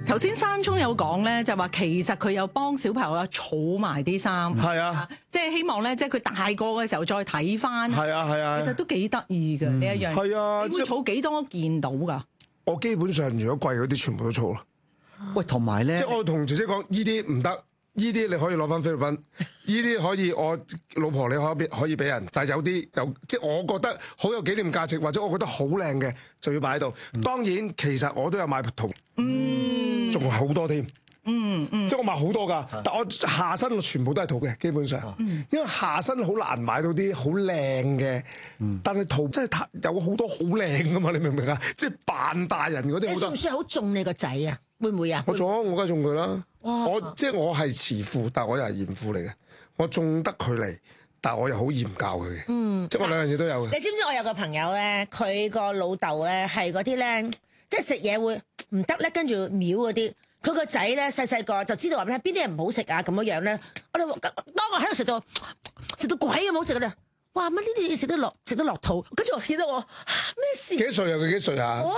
頭先山聰有講咧，就話其實佢有幫小朋友儲埋啲衫， 係啊， 即係希望咧，即係佢大個嘅時候再睇翻。 係啊係啊， 其實都幾得意嘅呢一樣。 係啊， 你會儲幾多件到㗎？ 我基本上如果貴嗰啲全部都儲啦。 喂，同埋咧， 即係我同姐姐講，依啲唔得，依啲你可以攞翻菲律賓，依啲可以我老婆你可以俾人，但係有即係我覺得好有紀念價值，或者我覺得好靚嘅就要擺喺度。當然其實我都有買圖，仲係好多添。即係我買好多㗎，但我下身我全部都係圖嘅，基本上，因為下身好難買到啲好靚嘅，但係圖真係有好多好靚㗎嘛，你明唔明啊？即係扮大人嗰啲好多。 你算唔算好中你個仔啊？會唔會啊？ 我梗係中佢啦。即係我係慈父，但係我又係嚴父嚟嘅。我中得佢嚟，但係我又好嚴教佢嘅。即係我兩樣嘢都有嘅。 你知唔知我有個朋友咧，佢個老豆咧係嗰啲咧，即係食嘢會唔得咧，跟住秒嗰啲。佢個仔咧細個就知道話咩邊啲嘢唔好食啊咁樣咧。我哋當我喺度食到鬼咁好食嘅咧，哇乜呢啲嘢食得落肚？跟住我見到我咩事？ 幾多歲啊？佢幾歲啊？ 我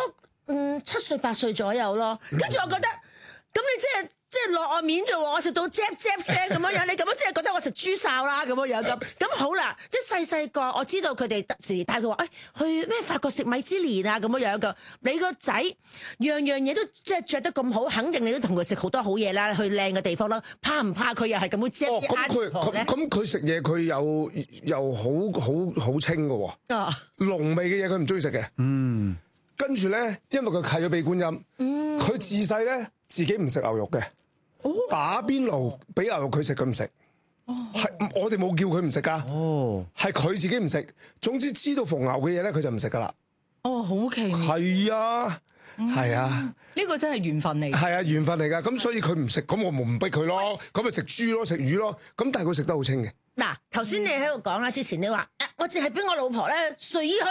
7歲8歲左右咯。跟住我覺得咁你即係落我面啫喎，我食到聲咁樣，你咁樣即係覺得我食豬哨啦咁樣咁好啦，即係細個我知道佢哋時帶佢話去咩法國食米芝蓮啊咁樣噶，你個仔樣嘢都即係着得咁好，肯定你都同佢食好多好嘢啦，去靚嘅地方啦，怕唔怕佢又係咁會遮啲咁佢食嘢佢又好清㗎喎，濃味嘅嘢佢唔中意食嘅。跟住咧，因為佢契咗俾觀音，佢自細咧自己唔食牛肉嘅，打邊爐俾牛肉佢食，佢唔食。係我哋冇叫佢唔食㗎，係佢自己唔食。總之知道逢牛嘅嘢咧，佢就唔食㗎啦。 哦，好奇妙。 係啊，係啊。 呢個真係緣分嚟。 係啊，緣分嚟㗎。咁所以佢唔食，咁我唔逼佢咯。咁咪食豬咯，食魚咯。咁但係佢食得好清嘅。 嗱，頭先你喺度講啦，之前你話我淨係俾我老婆咧睡衣。